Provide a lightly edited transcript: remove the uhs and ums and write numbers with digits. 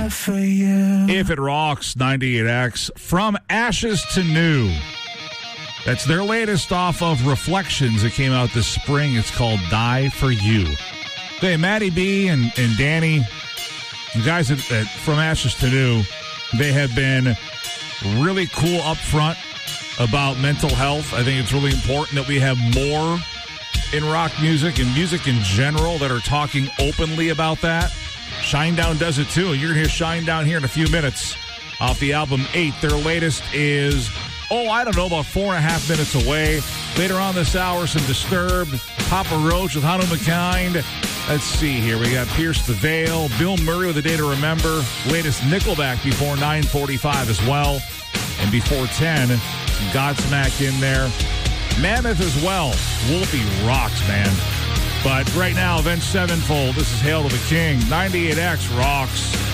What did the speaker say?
die for you. If It Rocks, 98X, From Ashes to New. That's their latest off of Reflections that came out this spring. It's called Die for You. Hey, Maddie B and Danny, the guys at From Ashes to New, they have been really cool up front about mental health. I think it's really important that we have more in rock music and music in general that are talking openly about that. Shinedown does it too. You're going to hear Shinedown here in a few minutes off the album 8. Their latest is, about 4.5 minutes away. Later on this hour, some Disturbed, Papa Roach with Hanumankind. Let's see here. We got Pierce the Veil, Bill Murray with A Day to Remember. Latest Nickelback before 9:45 as well. And before 10, some Godsmack in there. Mammoth as well. Wolfie rocks, man. But right now, Avenged Sevenfold. This is Hail to the King. 98X rocks.